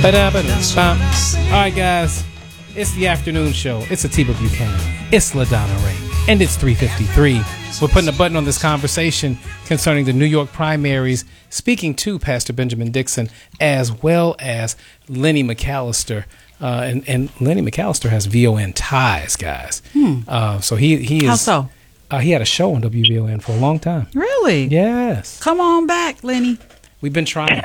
Ba-da-ba-da-bum. All right, guys. It's the afternoon show. It's Atiba Buchanan. It's LaDonna Ray. And it's 3:53. We're putting a button on this conversation concerning the New York primaries, speaking to Pastor Benjamin Dixon, as well as Lenny McAllister. And Lenny McAllister has VON ties, guys. So he is... How so? He had a show on WVON for a long time. Really? Yes. Come on back, Lenny. We've been trying.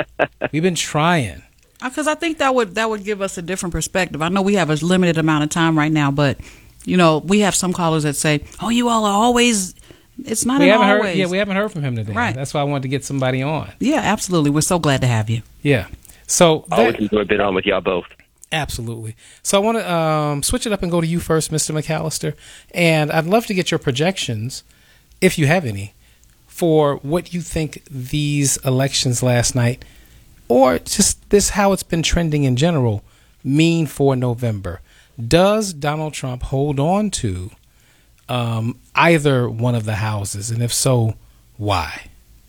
Because I think that would give us a different perspective. I know we have a limited amount of time right now, but we have some callers that say, "Oh, you all are always." It's not always. We haven't heard from him today. Right. That's why I wanted to get somebody on. Yeah, absolutely. We're so glad to have you. Yeah. So always enjoy being on with y'all both. Absolutely. So I want to switch it up and go to you first, Mr. McAllister, and I'd love to get your projections, if you have any, for what you think these elections last night, or just this how it's been trending in general, mean for November. Does Donald Trump hold on to either one of the houses, and if so, why?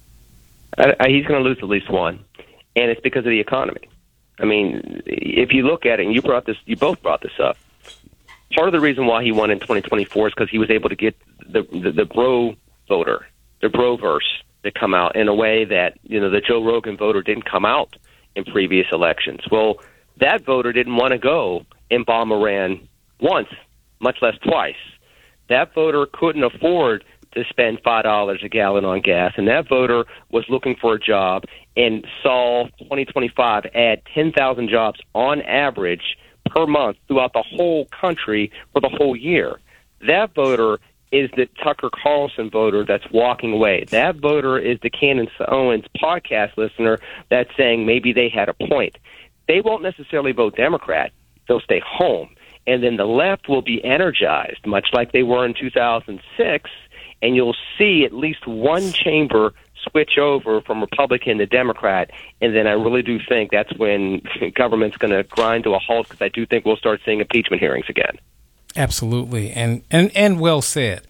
He's going to lose at least one, and it's because of the economy. I mean, if you look at it, and you both brought this up, part of the reason why he won in 2024 is because he was able to get the bro voter, the broverse, to come out in a way that, the Joe Rogan voter didn't come out in previous elections. Well, that voter didn't want to go and bomb Iran once, much less twice. That voter couldn't afford to spend $5 a gallon on gas, and that voter was looking for a job and saw 2025 add 10,000 jobs on average per month throughout the whole country for the whole year. That voter is the Tucker Carlson voter that's walking away. That voter is the Candace Owens podcast listener that's saying maybe they had a point. They won't necessarily vote Democrat. They'll stay home. And then the left will be energized, much like they were in 2006, and you'll see at least one chamber switch over from Republican to Democrat, and then I really do think that's when government's going to grind to a halt, because I do think we'll start seeing impeachment hearings again. Absolutely, and well said.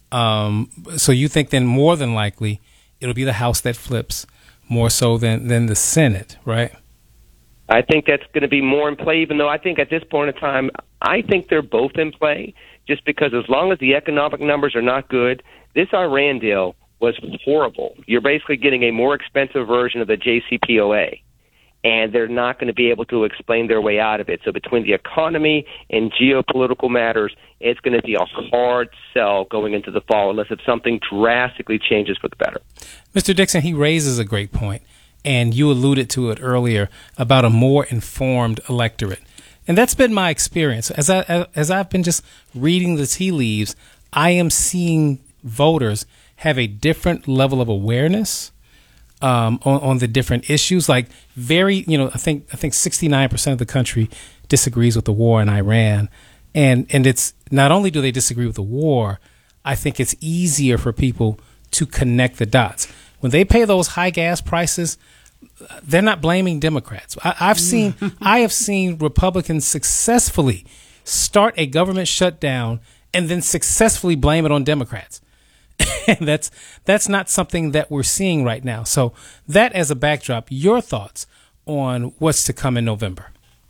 So you think then more than likely it'll be the House that flips more so than the Senate, right? I think that's going to be more in play, even though I think at this point in time, I think they're both in play, just because as long as the economic numbers are not good, this Iran deal was horrible. You're basically getting a more expensive version of the JCPOA, and they're not going to be able to explain their way out of it. So between the economy and geopolitical matters, it's going to be a hard sell going into the fall unless if something drastically changes for the better. Mr. Dixon, he raises a great point, and you alluded to it earlier about a more informed electorate. And that's been my experience. As I've been just reading the tea leaves, I am seeing voters have a different level of awareness on the different issues. Like I think 69% of the country disagrees with the war in Iran, and it's not only do they disagree with the war, I think it's easier for people to connect the dots when they pay those high gas prices. They're not blaming Democrats. I have seen Republicans successfully start a government shutdown and then successfully blame it on Democrats. And that's not something that we're seeing right now. So that as a backdrop, your thoughts on what's to come in November?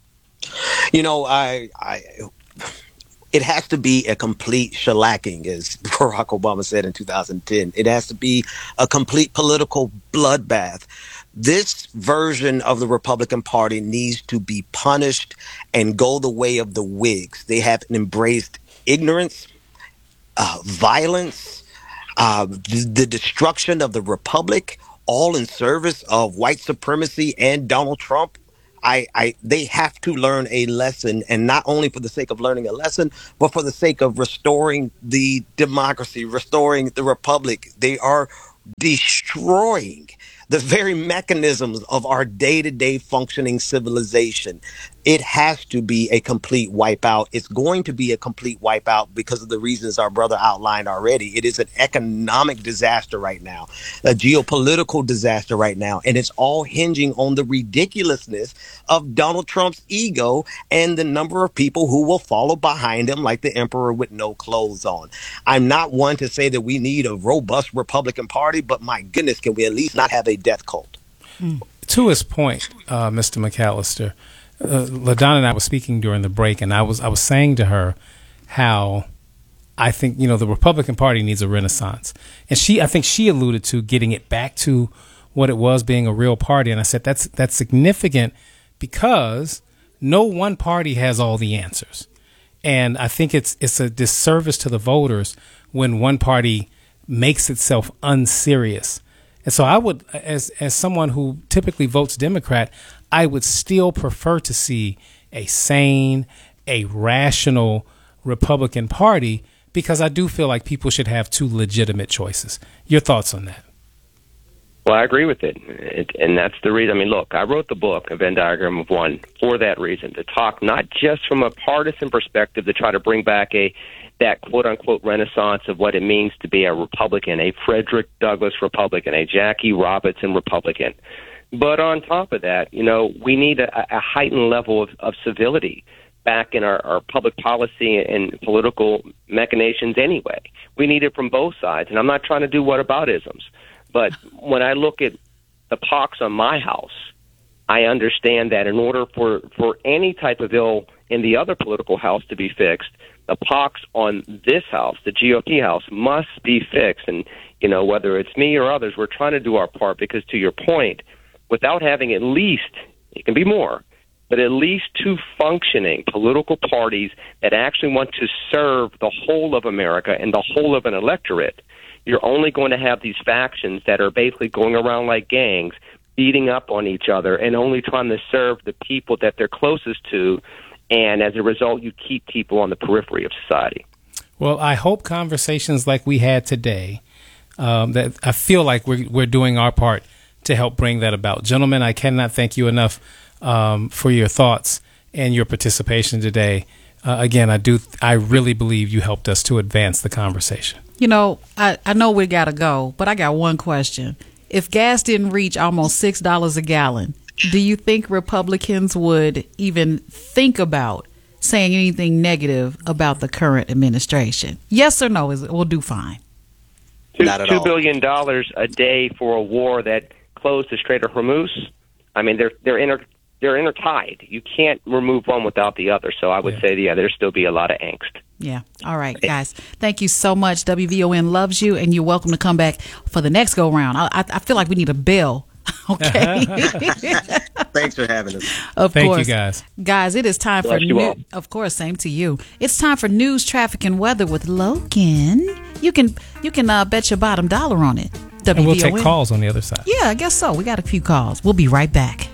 It has to be a complete shellacking, as Barack Obama said in 2010. It has to be a complete political bloodbath. This version of the Republican Party needs to be punished and go the way of the Whigs. They have embraced ignorance, violence, the destruction of the Republic, all in service of white supremacy and Donald Trump. They have to learn a lesson, and not only for the sake of learning a lesson, but for the sake of restoring the democracy, restoring the Republic. They are destroying the very mechanisms of our day-to-day functioning civilization. It has to be a complete wipeout. It's going to be a complete wipeout because of the reasons our brother outlined already. It is an economic disaster right now, a geopolitical disaster right now, and it's all hinging on the ridiculousness of Donald Trump's ego and the number of people who will follow behind him like the emperor with no clothes on. I'm not one to say that we need a robust Republican Party, but my goodness, can we at least not have a death cult? to his point, Mr. McAllister, LaDonna and I were speaking during the break, and I was saying to her how I think, the Republican Party needs a renaissance. And I think she alluded to getting it back to what it was, being a real party. And I said that's significant because no one party has all the answers. And I think it's a disservice to the voters when one party makes itself unserious. And so I would, as someone who typically votes Democrat, I would still prefer to see a sane, a rational Republican Party, because I do feel like people should have two legitimate choices. Your thoughts on that? Well, I agree with it. And that's the reason. I mean, look, I wrote the book, A Venn Diagram of One, for that reason, to talk not just from a partisan perspective, to try to bring back that quote-unquote renaissance of what it means to be a Republican, a Frederick Douglass Republican, a Jackie Robinson Republican. But on top of that, we need a heightened level of civility back in our public policy and political machinations anyway. We need it from both sides. And I'm not trying to do whataboutisms. But when I look at the pox on my house, I understand that in order for any type of ill in the other political house to be fixed, the pox on this house, the GOP house, must be fixed. And, whether it's me or others, we're trying to do our part because, to your point, without having at least, it can be more, but at least two functioning political parties that actually want to serve the whole of America and the whole of an electorate, you're only going to have these factions that are basically going around like gangs, beating up on each other and only trying to serve the people that they're closest to. And as a result, you keep people on the periphery of society. Well, I hope conversations like we had today, that I feel like we're doing our part to help bring that about. Gentlemen, I cannot thank you enough for your thoughts and your participation today. Again, I really believe you helped us to advance the conversation. I know we got to go, but I got one question. If gas didn't reach almost $6 a gallon, do you think Republicans would even think about saying anything negative about the current administration? Yes or no? We'll do fine. Not at all. $2 billion a day for a war that closed the Strait of Hormuz. I mean, they're intertied. You can't remove one without the other. So I would say, there'll still be a lot of angst. Yeah. All right, guys. Thank you so much. WVON loves you, and you're welcome to come back for the next go round. I feel like we need a bill. Okay. Thanks for having us. Thank you, guys. Guys, it is time for news. Of course, same to you. It's time for news, traffic, and weather with Logan. You can bet your bottom dollar on it. WVON. And we'll take calls on the other side. Yeah, I guess so. We got a few calls. We'll be right back.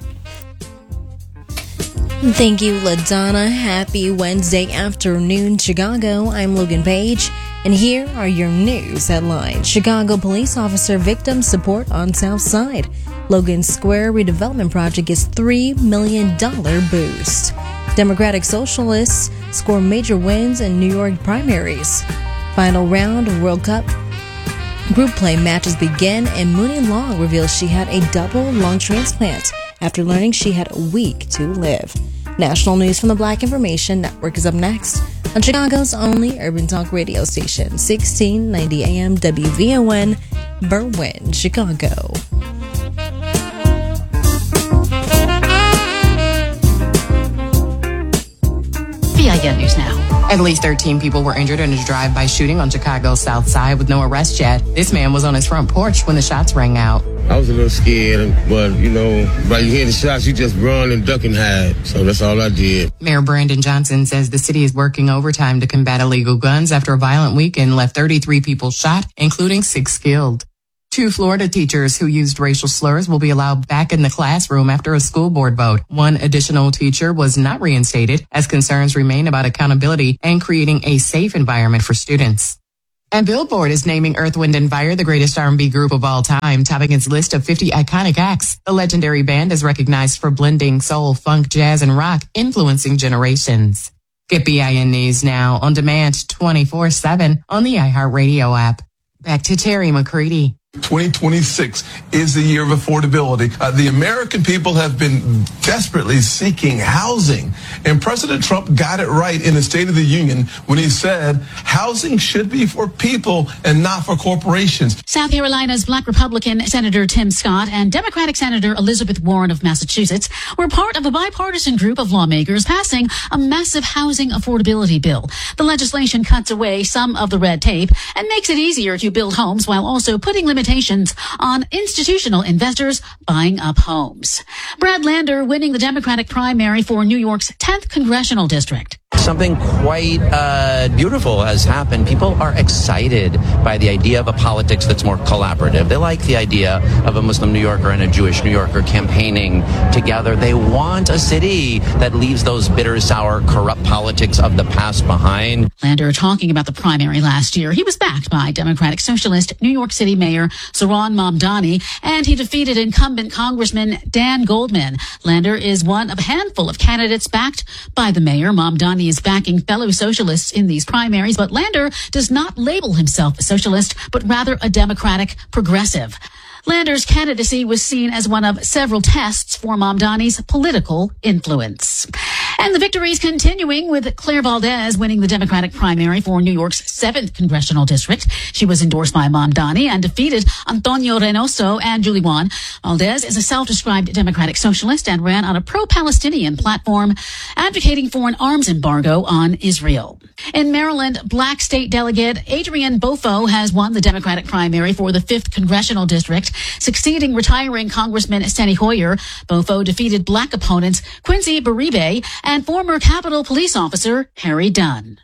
Thank you, LaDonna. Happy Wednesday afternoon, Chicago. I'm Logan Page, and here are your news headlines. Chicago police officer victim support on South Side. Logan Square redevelopment project gets $3 million boost. Democratic Socialists score major wins in New York primaries. Final round of World Cup group play matches begin, and Mooney Long reveals she had a double lung transplant after learning she had a week to live. National news from the Black Information Network is up next on Chicago's only urban talk radio station, 1690 AM WVON, Berwyn, Chicago. VIN News Now. At least 13 people were injured in a drive-by shooting on Chicago's South Side with no arrest yet. This man was on his front porch when the shots rang out. I was a little scared, but, by you hear the shots, you just run and duck and hide. So that's all I did. Mayor Brandon Johnson says the city is working overtime to combat illegal guns after a violent weekend left 33 people shot, including 6 killed. 2 Florida teachers who used racial slurs will be allowed back in the classroom after a school board vote. 1 additional teacher was not reinstated as concerns remain about accountability and creating a safe environment for students. And Billboard is naming Earth, Wind & Fire the greatest R&B group of all time, topping its list of 50 iconic acts. The legendary band is recognized for blending soul, funk, jazz, and rock, influencing generations. Get BIN News now on demand 24/7 on the iHeartRadio app. Back to Terry McCready. 2026 is the year of affordability. The American people have been desperately seeking housing, and President Trump got it right in the State of the Union when he said housing should be for people and not for corporations. South Carolina's Black Republican Senator Tim Scott and Democratic Senator Elizabeth Warren of Massachusetts were part of a bipartisan group of lawmakers passing a massive housing affordability bill. The legislation cuts away some of the red tape and makes it easier to build homes while also putting limitations on institutional investors buying up homes. Brad Lander winning the Democratic primary for New York's 10th congressional district. Something quite beautiful has happened. People are excited by the idea of a politics that's more collaborative. They like the idea of a Muslim New Yorker and a Jewish New Yorker campaigning together. They want a city that leaves those bitter, sour, corrupt politics of the past behind. Lander talking about the primary last year. He was backed by Democratic Socialist New York City Mayor Zohran Mamdani, and he defeated incumbent Congressman Dan Goldman. Lander is one of a handful of candidates backed by the mayor. Mamdani is backing fellow socialists in these primaries, but Lander does not label himself a socialist, but rather a Democratic progressive. Lander's candidacy was seen as one of several tests for Mamdani's political influence. And the victory is continuing with Claire Valdez winning the Democratic primary for New York's 7th congressional district. She was endorsed by Mamdani and defeated Antonio Reynoso and Julie Wan. Valdez is a self-described Democratic socialist and ran on a pro-Palestinian platform advocating for an arms embargo on Israel. In Maryland, Black state delegate Adrian Bofo has won the Democratic primary for the 5th congressional district, succeeding retiring Congressman Steny Hoyer. Bofo defeated Black opponents Quincy Beribe and former Capitol Police officer Harry Dunn.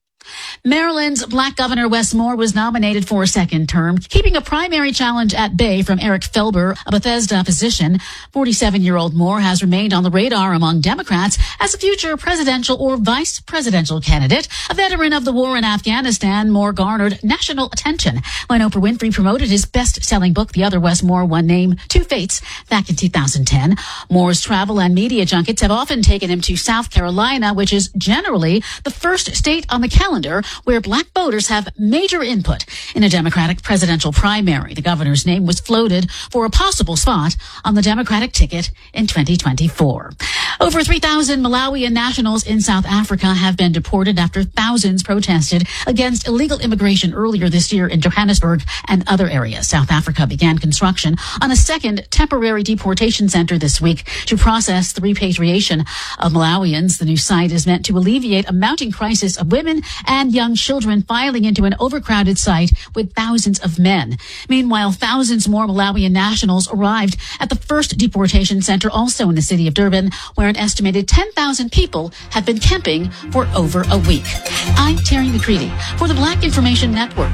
Maryland's Black Governor Wes Moore was nominated for a second term, keeping a primary challenge at bay from Eric Felber, a Bethesda physician. 47-year-old Moore has remained on the radar among Democrats as a future presidential or vice presidential candidate. A veteran of the war in Afghanistan, Moore garnered national attention when Oprah Winfrey promoted his best-selling book, The Other Wes Moore, One Name, Two Fates, back in 2010. Moore's travel and media junkets have often taken him to South Carolina, which is generally the first state on the calendar where Black voters have major input in a Democratic presidential primary. The governor's name was floated for a possible spot on the Democratic ticket in 2024. Over 3,000 Malawian nationals in South Africa have been deported after thousands protested against illegal immigration earlier this year in Johannesburg and other areas. South Africa began construction on a second temporary deportation center this week to process the repatriation of Malawians. The new site is meant to alleviate a mounting crisis of women and young children filing into an overcrowded site with thousands of men. Meanwhile, thousands more Malawian nationals arrived at the first deportation center, also in the city of Durban, where an estimated 10,000 people have been camping for over a week. I'm Terry McCready for the Black Information Network.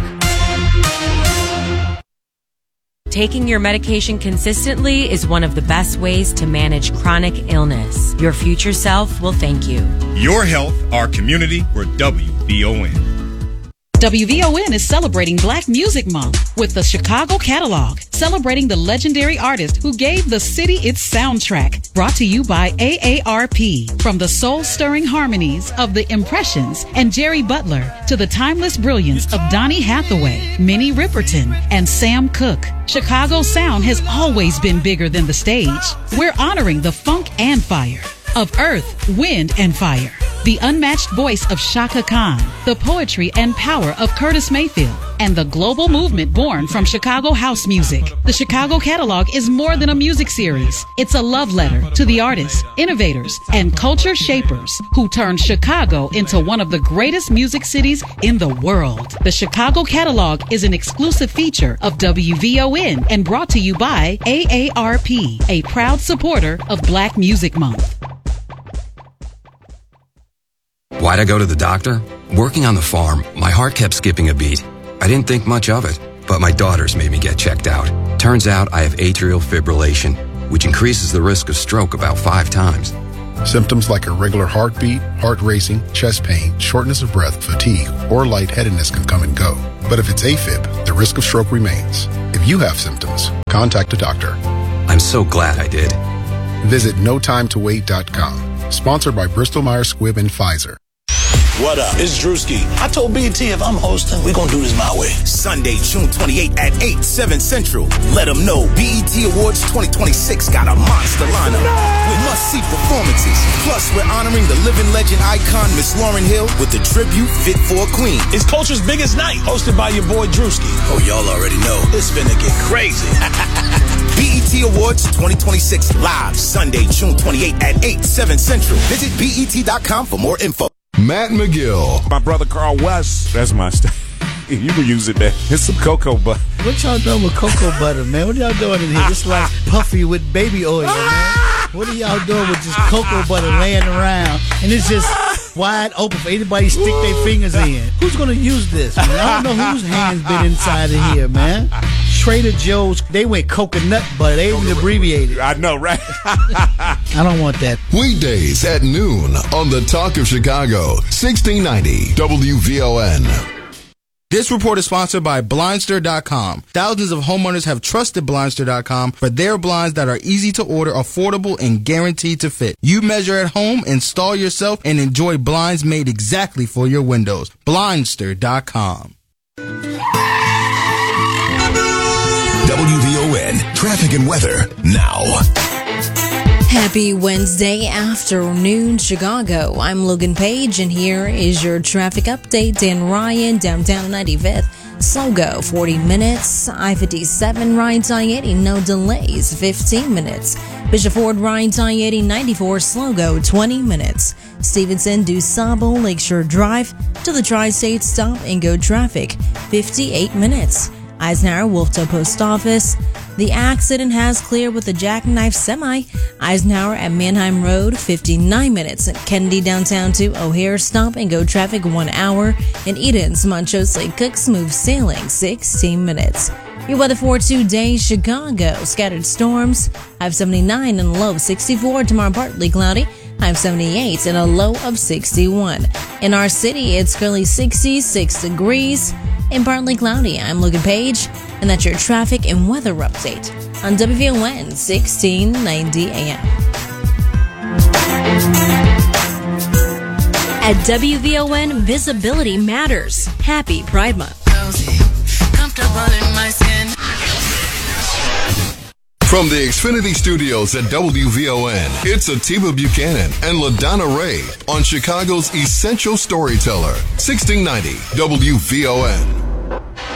Taking your medication consistently is one of the best ways to manage chronic illness. Your future self will thank you. Your health, our community, we're WVON. WVON is celebrating Black Music Month with the Chicago Catalog, celebrating the legendary artist who gave the city its soundtrack. Brought to you by AARP. From the soul-stirring harmonies of The Impressions and Jerry Butler to the timeless brilliance of Donny Hathaway, Minnie Riperton, and Sam Cooke, Chicago sound has always been bigger than the stage. We're honoring the funk and fire of earth, wind, and fire. The unmatched voice of Shaka Khan, the poetry and power of Curtis Mayfield, and the global movement born from Chicago house music. The Chicago Catalog is more than a music series. It's a love letter to the artists, innovators, and culture shapers who turned Chicago into one of the greatest music cities in the world. The Chicago Catalog is an exclusive feature of WVON and brought to you by AARP, a proud supporter of Black Music Month. Why'd I go to the doctor? Working on the farm, my heart kept skipping a beat. I didn't think much of it, but my daughters made me get checked out. Turns out I have atrial fibrillation, which increases the risk of stroke about 5 times. Symptoms like irregular heartbeat, heart racing, chest pain, shortness of breath, fatigue, or lightheadedness can come and go. But if it's AFib, the risk of stroke remains. If you have symptoms, contact a doctor. I'm so glad I did. Visit notimetowait.com. Sponsored by Bristol Myers Squibb and Pfizer. What up? It's Drewski. I told BT if I'm hosting, we're going to do this my way. Sunday, June 28 at 8, 7 Central. Let them know BET Awards 2026 got a monster lineup with must-see performances. Plus, we're honoring the living legend icon, Miss Lauryn Hill, with the tribute Fit for a Queen. It's Culture's biggest night, hosted by your boy Drewski. Oh, y'all already know. It's finna get crazy. BET Awards 2026 live Sunday, June 28 at 8, 7 Central. Visit BET.com for more info. Matt McGill. My brother Carl West. That's my style. You can use it there. It's some cocoa butter. What y'all doing with cocoa butter, man? What y'all doing in here? It's like puffy with baby oil, man. What are y'all doing with just cocoa butter laying around? And it's just wide open for anybody to stick their fingers in. Who's going to use this, man? I don't know whose hand's been inside of here, man. Trader Joe's, they went coconut butter. They even abbreviated. I know, right? I don't want that. Weekdays at noon on the Talk of Chicago, 1690 WVON. This report is sponsored by Blindster.com. Thousands of homeowners have trusted Blindster.com for their blinds that are easy to order, affordable, and guaranteed to fit. You measure at home, install yourself, and enjoy blinds made exactly for your windows. Blindster.com. WVON traffic and weather now. Happy Wednesday afternoon, Chicago. I'm Logan Page, and here is your traffic update. Dan Ryan, downtown 95th. Slow go, 40 minutes. I-57, Ryan I-80, no delays, 15 minutes. Bishop Ford, Ryan I-80, 94, slow go, 20 minutes. Stevenson, DuSable, Lakeshore Drive to the Tri-State stop and go traffic, 58 minutes. Eisenhower, Wolftown Post Office. The accident has cleared with a jackknife semi. Eisenhower at Manheim Road, 59 minutes. Kennedy downtown to O'Hare stop and go traffic 1 hour. In Edens, Montrose Lake Cook smooth sailing, 16 minutes. Your weather for today, Chicago. Scattered storms. I-79 and a low of 64. Tomorrow partly cloudy. I-78 and a low of 61. In our city, it's currently 66 degrees and partly cloudy. I'm Logan Page, and that's your traffic and weather update on WVON 1690 AM. At WVON, visibility matters. Happy Pride Month. From the Xfinity Studios at WVON, it's Atiba Buchanan and LaDonna Ray on Chicago's Essential Storyteller, 1690 WVON.